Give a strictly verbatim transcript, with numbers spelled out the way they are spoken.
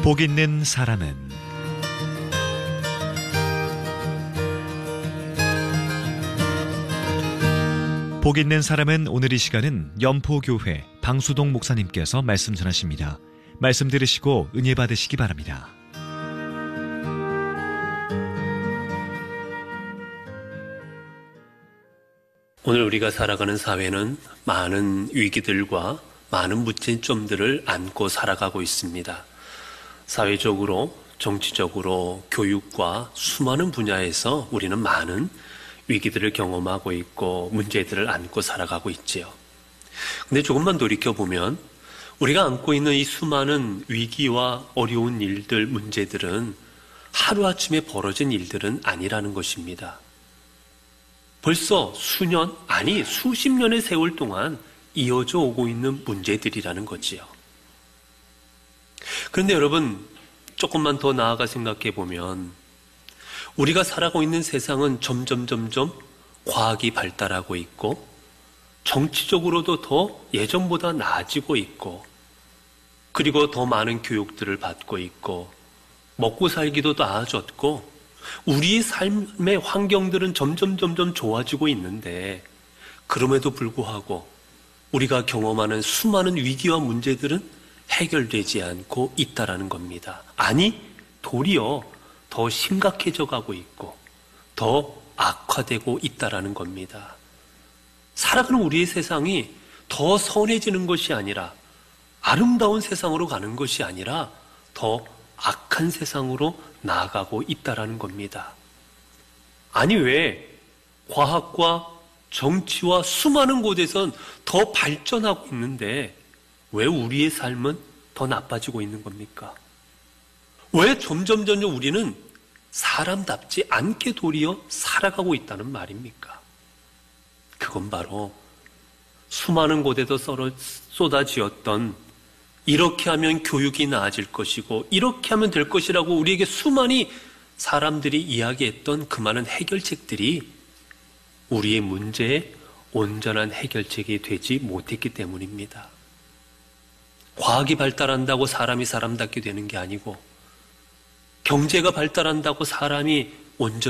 복 있는 사람은 복 있는 사람은 오늘 이 시간은 연포교회 방수동 목사님께서 말씀 전하십니다. 말씀 들으시고 은혜 받으시기 바랍니다. 오늘 우리가 살아가는 사회는 많은 위기들과 많은 문제점들을 안고 살아가고 있습니다. 사회적으로, 정치적으로, 교육과 수많은 분야에서 우리는 많은 위기들을 경험하고 있고 문제들을 안고 살아가고 있지요. 근데 조금만 돌이켜보면 우리가 안고 있는 이 수많은 위기와 어려운 일들, 문제들은 하루아침에 벌어진 일들은 아니라는 것입니다. 벌써 수년, 아니 수십 년의 세월 동안 이어져 오고 있는 문제들이라는 거지요. 그런데 여러분, 조금만 더 나아가 생각해 보면 우리가 살아가고 있는 세상은 점점 점점 과학이 발달하고 있고 정치적으로도 더 예전보다 나아지고 있고 그리고 더 많은 교육들을 받고 있고 먹고 살기도 나아졌고 우리의 삶의 환경들은 점점 점점 좋아지고 있는데 그럼에도 불구하고 우리가 경험하는 수많은 위기와 문제들은 해결되지 않고 있다라는 겁니다. 아니, 도리어 더 심각해져 가고 있고 더 악화되고 있다라는 겁니다. 살아가는 우리의 세상이 더 선해지는 것이 아니라 아름다운 세상으로 가는 것이 아니라 더 악한 세상으로 나아가고 있다라는 겁니다. 아니, 왜 과학과 정치와 수많은 곳에선 더 발전하고 있는데 왜 우리의 삶은 더 나빠지고 있는 겁니까? 왜 점점 점점 우리는 사람답지 않게 도리어 살아가고 있다는 말입니까? 그건 바로 수많은 곳에서 쏟아지었던 이렇게 하면 교육이 나아질 것이고 이렇게 하면 될 것이라고 우리에게 수많이 사람들이 이야기했던 그 많은 해결책들이 우리의 문제에 온전한 해결책이 되지 못했기 때문입니다. 과학이 발달한다고 사람이 사람답게 되는 게 아니고 경제가 발달한다고 사람이 온전히